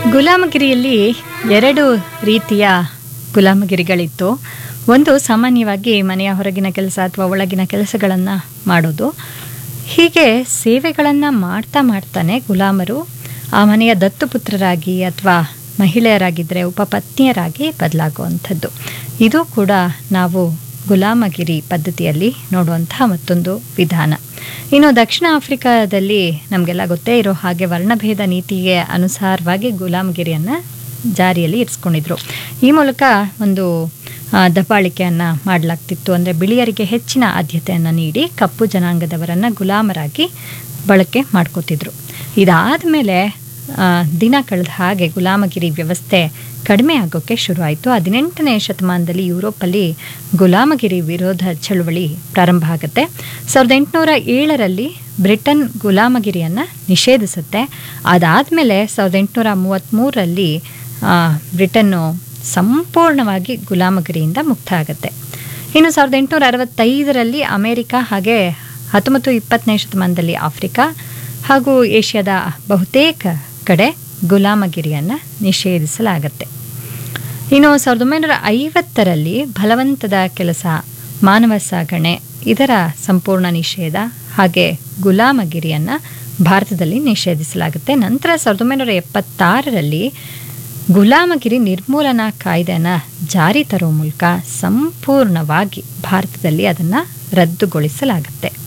ಗುಲಾಮಗಿರಿಯಲ್ಲಿ ಎರಡು ರೀತಿಯ ಗುಲಾಮಗಿರಿಗಳಿತ್ತು. ಒಂದು ಸಾಮಾನ್ಯವಾಗಿ ಮನೆಯ ಹೊರಗಿನ ಕೆಲಸ ಅಥವಾ ಒಳಗಿನ ಕೆಲಸಗಳನ್ನು ಮಾಡೋದು. ಹೀಗೆ ಸೇವೆಗಳನ್ನು ಮಾಡ್ತಾ ಮಾಡ್ತಾನೆ ಗುಲಾಮರು ಆ ಮನೆಯ ದತ್ತುಪುತ್ರರಾಗಿ ಅಥವಾ ಮಹಿಳೆಯರಾಗಿದ್ದರೆ ಉಪಪತ್ನಿಯರಾಗಿ ಬದಲಾಗುವಂಥದ್ದು. ಇದು ಕೂಡ ನಾವು ಗುಲಾಮಗಿರಿ ಪದ್ಧತಿಯಲ್ಲಿ ನೋಡುವಂತಹ ಮತ್ತೊಂದು ವಿಧಾನ. ಇನ್ನು ದಕ್ಷಿಣ ಆಫ್ರಿಕಾದಲ್ಲಿ ನಮಗೆಲ್ಲ ಗೊತ್ತೇ ಇರೋ ಹಾಗೆ ವರ್ಣಭೇದ ನೀತಿಗೆ ಅನುಸಾರವಾಗಿ ಗುಲಾಮಗಿರಿಯನ್ನು ಜಾರಿಯಲ್ಲಿ ಇರಿಸ್ಕೊಂಡಿದ್ರು. ಈ ಮೂಲಕ ಒಂದು ದಬ್ಬಾಳಿಕೆಯನ್ನು ಮಾಡಲಾಗ್ತಿತ್ತು. ಅಂದರೆ ಬಿಳಿಯರಿಗೆ ಹೆಚ್ಚಿನ ಆದ್ಯತೆಯನ್ನು ನೀಡಿ ಕಪ್ಪು ಜನಾಂಗದವರನ್ನು ಗುಲಾಮರಾಗಿ ಬಳಕೆ ಮಾಡ್ಕೋತಿದ್ರು. ಇದಾದ ಮೇಲೆ ದಿನ ಕಳೆದ ಹಾಗೆ ಗುಲಾಮಗಿರಿ ವ್ಯವಸ್ಥೆ ಕಡಿಮೆ ಆಗೋಕ್ಕೆ ಶುರುವಾಯಿತು. 18ನೇ ಶತಮಾನದಲ್ಲಿ ಯುರೋಪಲ್ಲಿ ಗುಲಾಮಗಿರಿ ವಿರೋಧ ಚಳುವಳಿ ಪ್ರಾರಂಭ ಆಗುತ್ತೆ. 1807ರಲ್ಲಿ ಬ್ರಿಟನ್ ಗುಲಾಮಗಿರಿಯನ್ನು ನಿಷೇಧಿಸುತ್ತೆ. ಅದಾದಮೇಲೆ 1833ರಲ್ಲಿ ಬ್ರಿಟನ್ನು ಸಂಪೂರ್ಣವಾಗಿ ಏಷ್ಯಾದಿಂದ ಮುಕ್ತ ಆಗುತ್ತೆ. ಇನ್ನು 1865ರಲ್ಲಿ ಅಮೇರಿಕ ಹಾಗೆ 19-20ನೇ ಶತಮಾನದಲ್ಲಿ ಆಫ್ರಿಕಾ ಹಾಗೂ ಏಷ್ಯಾದ ಬಹುತೇಕ ಕಡೆ ಗುಲಾಮಗಿರಿಯನ್ನು ನಿಷೇಧಿಸಲಾಗತ್ತೆ. ಇನ್ನು 1950ರಲ್ಲಿ ಬಲವಂತದ ಕೆಲಸ, ಮಾನವ ಸಾಗಣೆ ಇದರ ಸಂಪೂರ್ಣ ನಿಷೇಧ ಹಾಗೆ ಗುಲಾಮಗಿರಿಯನ್ನು ಭಾರತದಲ್ಲಿ ನಿಷೇಧಿಸಲಾಗುತ್ತೆ. ನಂತರ 1976ರಲ್ಲಿ ಗುಲಾಮಗಿರಿ ನಿರ್ಮೂಲನಾ ಕಾಯ್ದೆಯನ್ನು ಜಾರಿ ತರೋ ಮೂಲಕ ಸಂಪೂರ್ಣವಾಗಿ ಭಾರತದಲ್ಲಿ ಅದನ್ನು ರದ್ದುಗೊಳಿಸಲಾಗುತ್ತೆ.